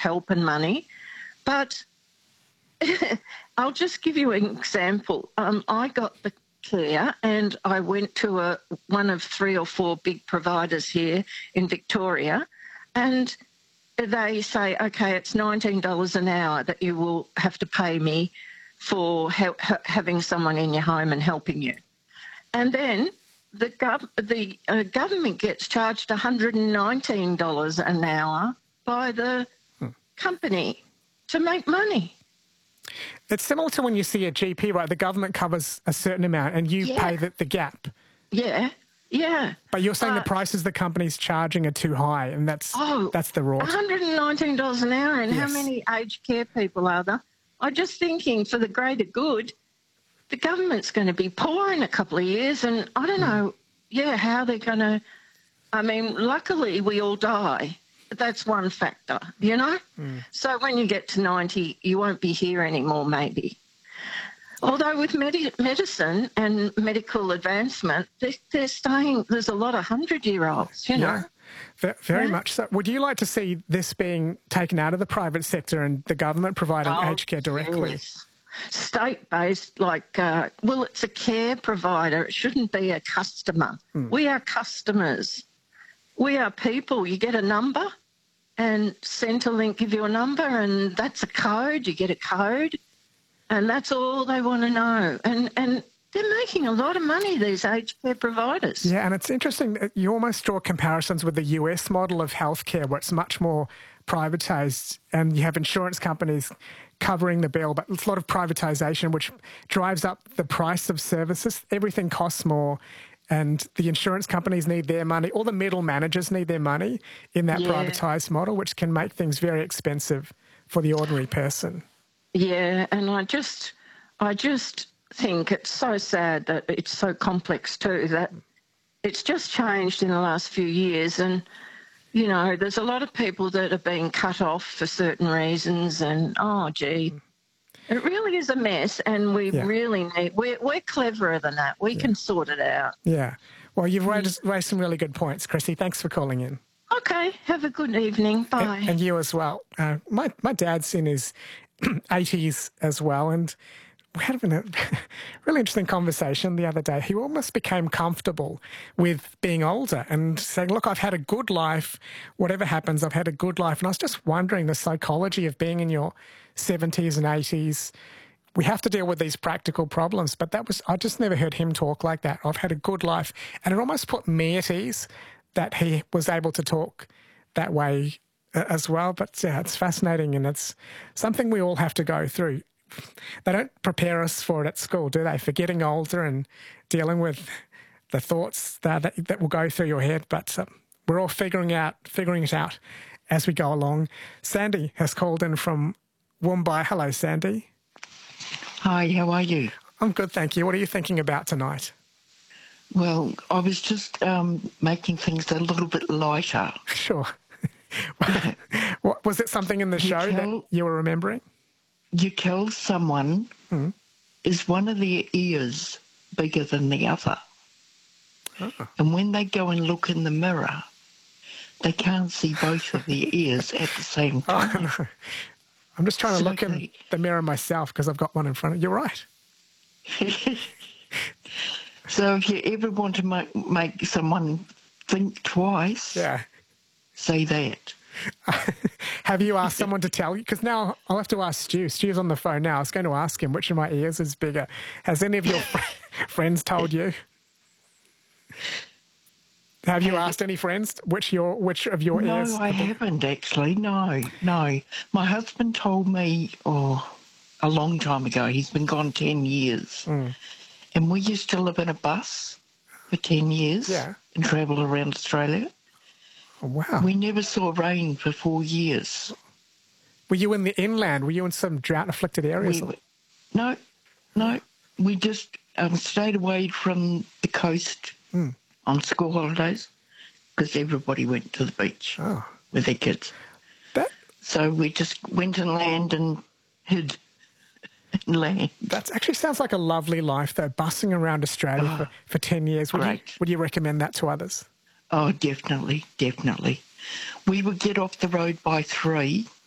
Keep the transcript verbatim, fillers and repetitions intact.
help and money. But I'll just give you an example. Um, I got the care and I went to a one of three or four big providers here in Victoria, and they say, okay, it's nineteen dollars an hour that you will have to pay me for ha- ha- having someone in your home and helping you. And then the, gov- the uh, government gets charged one hundred nineteen dollars an hour by the hmm. company to make money. It's similar to when you see a G P, right? The government covers a certain amount and you yeah. pay the, the gap. Yeah, yeah. But you're saying uh, the prices the company's charging are too high, and that's oh, that's the raw. one hundred nineteen dollars an hour, and yes. How many aged care people are there? I'm just thinking for the greater good, the government's going to be poor in a couple of years, and I don't know, mm. yeah, how they're going to... I mean, luckily we all die. That's one factor, you know? Mm. So when you get to ninety, you won't be here anymore, maybe. Although with med- medicine and medical advancement, they're, they're staying, there's a lot of hundred-year-olds, you know? Yeah, very yeah. much so. Would you like to see this being taken out of the private sector and the government providing oh, aged care directly? Yes. State-based, like, uh, well, it's a care provider. It shouldn't be a customer. Mm. We are customers. We are people. You get a number and Centrelink give you a number and that's a code. You get a code and that's all they want to know. And and they're making a lot of money, these aged care providers. Yeah, and it's interesting that you almost draw comparisons with the U S model of healthcare where it's much more privatised and you have insurance companies covering the bill, but it's a lot of privatisation which drives up the price of services. Everything costs more. And the insurance companies need their money, all the middle managers need their money in that yeah. privatised model, which can make things very expensive for the ordinary person. Yeah, and I just, I just think it's so sad that it's so complex too, that it's just changed in the last few years. And, you know, there's a lot of people that are being cut off for certain reasons and, oh, gee, mm. It really is a mess, and we yeah. really need... We're, we're cleverer than that. We yeah. can sort it out. Yeah. Well, you've raised, raised some really good points, Chrissy. Thanks for calling in. Okay. Have a good evening. Bye. And, and you as well. Uh, my, my dad's in his eighties as well, and we had a really interesting conversation the other day. He almost became comfortable with being older and saying, look, I've had a good life. Whatever happens, I've had a good life. And I was just wondering the psychology of being in your seventies and eighties. We have to deal with these practical problems, but that was, I just never heard him talk like that. I've had a good life. And it almost put me at ease that he was able to talk that way as well. But yeah, it's fascinating and it's something we all have to go through. They don't prepare us for it at school, do they? For getting older and dealing with the thoughts that, that, that will go through your head. But um, we're all figuring out, figuring it out as we go along. Sandy has called in from Woombye. Hello, Sandy. Hi, how are you? I'm good, thank you. What are you thinking about tonight? Well, I was just um, making things a little bit lighter. Sure. What, was it something in the you show tell, that you were remembering? You tell someone, mm. is one of their ears bigger than the other? Oh. And when they go and look in the mirror, they can't see both of their ears at the same time. Oh, no. I'm just trying to so look in the mirror myself because I've got one in front of you. You're right. So if you ever want to make, make someone think twice, yeah. say that. Have you asked someone to tell you? Because now I'll have to ask Stu. Stu's on the phone now. I was going to ask him which of my ears is bigger. Has any of your friends told you? Have you asked any friends which your which of your no, ears? No, I haven't actually. No, no. My husband told me, oh, a long time ago. He's been gone ten years. Mm. And we used to live in a bus for ten years yeah. and travel around Australia. Oh, wow. We never saw rain for four years. Were you in the inland? Were you in some drought-afflicted areas? We, no, no. We just um, stayed away from the coast mm. on school holidays because everybody went to the beach oh. with their kids. That, so we just went inland and hid in land. That actually sounds like a lovely life, though, bussing around Australia oh, for, for ten years. Would you, would you recommend that to others? Oh, definitely, definitely. We would get off the road by three